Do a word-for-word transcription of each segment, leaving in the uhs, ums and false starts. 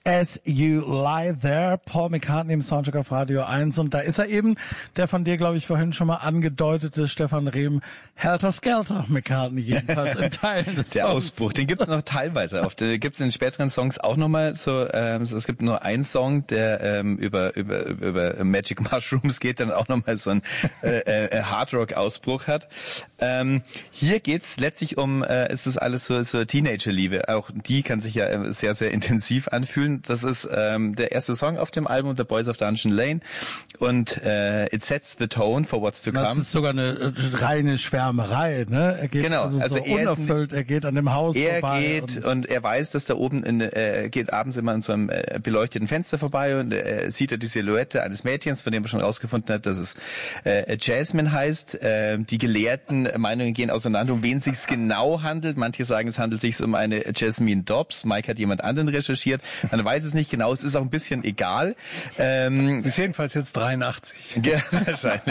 As You Lie There, Paul McCartney im Soundcheck auf Radio eins. Und da ist er eben, der von dir, glaube ich, vorhin schon mal angedeutete Stefan Rehm, Helter Skelter McCartney, jedenfalls in Teilen des Der Songs. Ausbruch, den gibt's noch teilweise. Auf der gibt's in den späteren Songs auch nochmal so, ähm, so, es gibt nur einen Song, der ähm, über, über, über Magic Mushrooms geht, dann auch nochmal so einen äh, äh, Hardrock-Ausbruch hat. Ähm, hier geht's letztlich um, äh, es ist alles so, so Teenager-Liebe. Auch die kann sich ja äh, sehr, sehr intensiv anfühlen. Das ist ähm, der erste Song auf dem Album, The Boys of Dungeon Lane. Und äh, it sets the tone for what's to come. Das ist sogar eine äh, reine Schwärmerei, ne? Er geht genau, also, also so er unerfüllt, er geht an dem Haus er vorbei. Er geht und, und er weiß, dass da oben, in, äh, geht abends immer an so einem äh, beleuchteten Fenster vorbei und äh, sieht er die Silhouette eines Mädchens, von dem er schon rausgefunden hat, dass es äh, Jasmine heißt. Äh, die gelehrten Meinungen gehen auseinander, um wen es sich genau handelt. Manche sagen, es handelt sich um eine Jasmine Dobbs. Mike hat jemand anderen recherchiert. Man weiß es nicht genau. Es ist auch ein bisschen egal. Ähm, Sie ist jedenfalls jetzt dreiundachtzig. Ja, wahrscheinlich.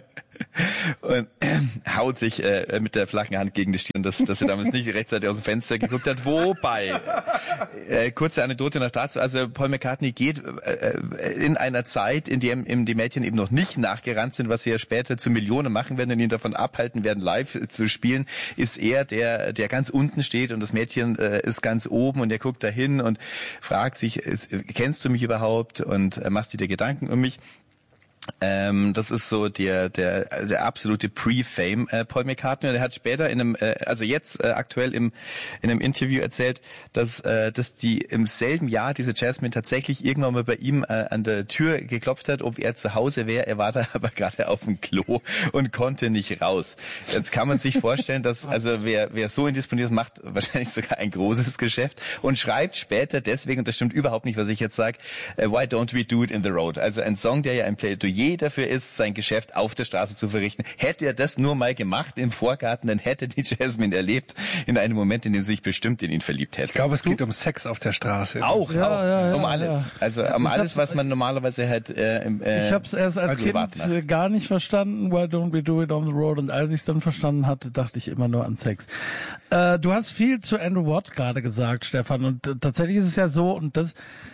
Und äh, haut sich äh, mit der flachen Hand gegen die Stirn, dass, dass er damals nicht rechtzeitig aus dem Fenster geguckt hat. Wobei, äh, kurze Anekdote noch dazu, also Paul McCartney geht äh, in einer Zeit, in der ihm die Mädchen eben noch nicht nachgerannt sind, was sie ja später zu Millionen machen werden und ihn davon abhalten werden, live zu spielen, ist er der, der ganz unten steht und das Mädchen äh, ist ganz oben und er guckt dahin und fragt sich, ist, kennst du mich überhaupt und äh, machst du dir Gedanken um mich? Ähm, das ist so der der der absolute Pre-Fame äh, Paul McCartney. Und er hat später in einem, äh, also jetzt äh, aktuell im in einem Interview erzählt, dass äh, dass die im selben Jahr diese Jasmine tatsächlich irgendwann mal bei ihm äh, an der Tür geklopft hat, ob er zu Hause wäre. Er war da aber gerade auf dem Klo und konnte nicht raus. Jetzt kann man sich vorstellen, dass also wer wer so indisponiert ist, macht wahrscheinlich sogar ein großes Geschäft und schreibt später deswegen, und das stimmt überhaupt nicht, was ich jetzt sage, äh, Why Don't We Do It in the Road? Also ein Song, der ja ein Plädoyer dafür ist, sein Geschäft auf der Straße zu verrichten. Hätte er das nur mal gemacht im Vorgarten, dann hätte die Jasmine erlebt in einem Moment, in dem sie sich bestimmt in ihn verliebt hätte. Ich glaube, es geht um Sex auf der Straße. Auch, Ja, auch. ja, ja, um alles. ja. Also um Ich alles, hab's- was man normalerweise halt äh, im äh, Ich habe es erst als also Kind privat macht. äh, gar nicht verstanden, Why Don't We Do It on the Road? Und als ich es dann verstanden hatte, dachte ich immer nur an Sex. Äh, du hast viel zu Andrew Watt gerade gesagt, Stefan. Und äh, tatsächlich ist es ja so, und das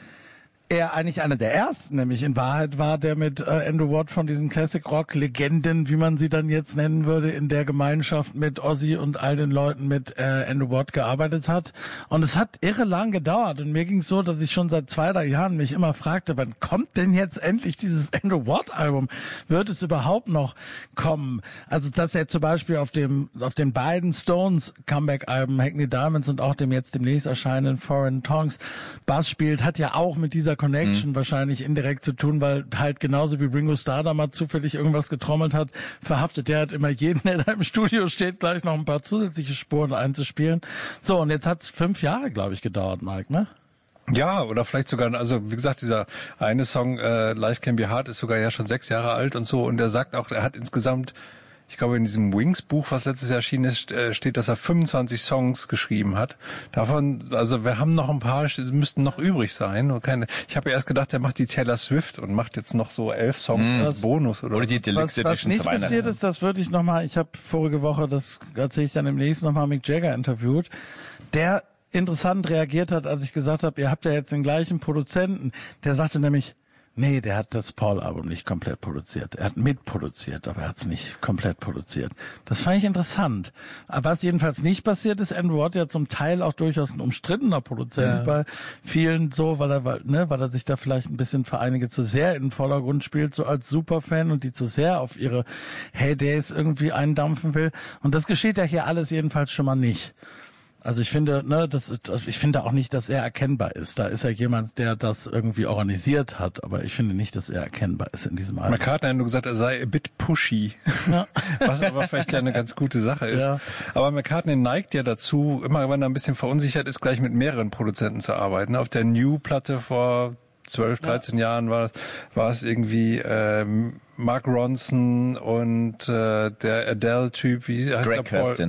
er eigentlich einer der ersten, nämlich in Wahrheit war der mit äh, Andrew Watt von diesen Classic-Rock-Legenden, wie man sie dann jetzt nennen würde, in der Gemeinschaft mit Ozzy und all den Leuten mit äh, Andrew Watt gearbeitet hat. Und es hat irre lang gedauert. Und mir ging es so, dass ich schon seit zwei, drei Jahren mich immer fragte, wann kommt denn jetzt endlich dieses Andrew Watt-Album? Wird es überhaupt noch kommen? Also, dass er zum Beispiel auf dem auf den beiden Stones-Comeback-Alben, Hackney Diamonds und auch dem jetzt demnächst erscheinenden Foreign Tongues, Bass spielt, hat ja auch mit dieser Connection mhm. wahrscheinlich indirekt zu tun, weil halt genauso wie Ringo Starr da mal zufällig irgendwas getrommelt hat, verhaftet der hat immer jeden, der da im Studio steht, gleich noch ein paar zusätzliche Spuren einzuspielen. So, und jetzt hat's fünf Jahre, glaube ich, gedauert, Mike, ne? Ja, oder vielleicht sogar, also wie gesagt, dieser eine Song äh, Life Can Be Hard ist sogar ja schon sechs Jahre alt und so, und er sagt auch, er hat insgesamt, ich glaube, in diesem Wings-Buch, was letztes Jahr erschienen ist, steht, dass er fünfundzwanzig Songs geschrieben hat. Davon, also wir haben noch ein paar, müssten noch übrig sein. Und keine, ich habe ja erst gedacht, er macht die Taylor Swift und macht jetzt noch so elf Songs mm. als Bonus. Oder, oder die Deluxe was, was Edition nicht zu Weihnachten. passiert ist, das würde ich nochmal, ich habe vorige Woche, das erzähle ich dann demnächst, nochmal Mick Jagger interviewt, der interessant reagiert hat, als ich gesagt habe, ihr habt ja jetzt den gleichen Produzenten. Der sagte nämlich, nee, der hat das Paul-Album nicht komplett produziert. Er hat mitproduziert, aber er hat es nicht komplett produziert. Das fand ich interessant. Aber was jedenfalls nicht passiert ist, Andrew Watt ja zum Teil auch durchaus ein umstrittener Produzent ja. bei vielen so, weil er, ne, weil er sich da vielleicht ein bisschen für einige zu sehr in den Vordergrund spielt, so als Superfan, und die zu sehr auf ihre Heydays irgendwie eindampfen will. Und das geschieht ja hier alles jedenfalls schon mal nicht. Also ich finde, ne, das ist, ich finde auch nicht, dass er erkennbar ist. Da ist ja jemand, der das irgendwie organisiert hat, aber ich finde nicht, dass er erkennbar ist in diesem Album. McCartney hat nur gesagt, er sei a bit pushy, ja. was aber vielleicht ja eine ganz gute Sache ist. Ja. Aber McCartney neigt ja dazu, immer wenn er ein bisschen verunsichert ist, gleich mit mehreren Produzenten zu arbeiten. Auf der New-Platte vor zwölf, dreizehn ja. Jahren war, war es irgendwie ähm, Mark Ronson und äh, der Adele-Typ, wie heißt Greg der? Paul? Kurstin.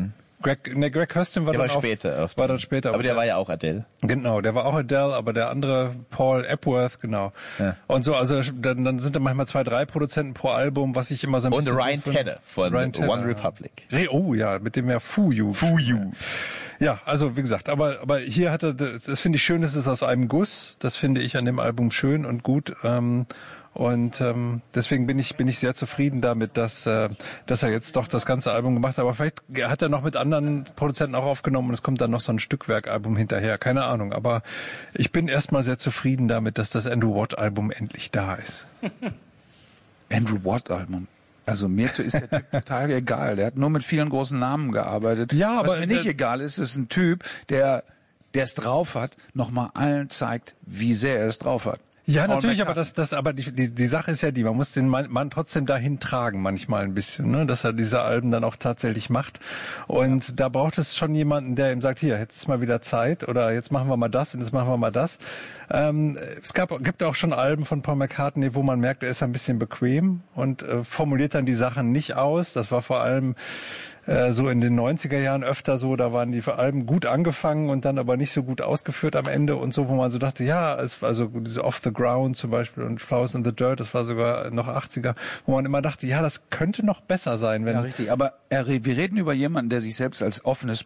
Greg, ne, Greg Kurstin war der dann war auch, später. Auf war dann später. Aber der war ja auch Adele. Genau, der war auch Adele, aber der andere, Paul Epworth, genau. Ja. Und so, also dann, dann sind da manchmal zwei, drei Produzenten pro Album, was ich immer so ein Und bisschen... Ryan Tedder von Ryan Tedder, One Republic. Ja. Oh ja, mit dem ja Fuyu. Fuyu. Ja, also wie gesagt, aber aber hier hat er, das, das finde ich schön, es ist aus einem Guss. Das finde ich an dem Album schön und gut. Ähm, Und ähm, deswegen bin ich bin ich sehr zufrieden damit, dass äh, dass er jetzt doch das ganze Album gemacht hat. Aber vielleicht hat er noch mit anderen Produzenten auch aufgenommen und es kommt dann noch so ein Stückwerkalbum hinterher. Keine Ahnung. Aber ich bin erstmal sehr zufrieden damit, dass das Andrew Watt Album endlich da ist. Andrew Watt Album. Also mir ist der Typ total egal. Der hat nur mit vielen großen Namen gearbeitet. Ja, aber was mir nicht der, egal ist, ist ein Typ, der der es drauf hat, nochmal allen zeigt, wie sehr er es drauf hat. Ja, Paul natürlich, McCartney. aber das, das, aber die, die, die Sache ist ja die, man muss den Mann, Mann trotzdem dahin tragen manchmal ein bisschen, ne, dass er diese Alben dann auch tatsächlich macht. Und ja. da braucht es schon jemanden, der ihm sagt, hier, jetzt ist mal wieder Zeit oder jetzt machen wir mal das und jetzt machen wir mal das. Ähm, es gab, gibt auch schon Alben von Paul McCartney, wo man merkt, er ist ein bisschen bequem und äh, formuliert dann die Sachen nicht aus. Das war vor allem so in den neunziger Jahren öfter so, da waren die Alben gut angefangen und dann aber nicht so gut ausgeführt am Ende und so, wo man so dachte, ja, es war so diese Off the Ground zum Beispiel und Flowers in the Dirt, das war sogar noch achtziger, wo man immer dachte, ja, das könnte noch besser sein, wenn... Ja, richtig, aber er, wir reden über jemanden, der sich selbst als offenes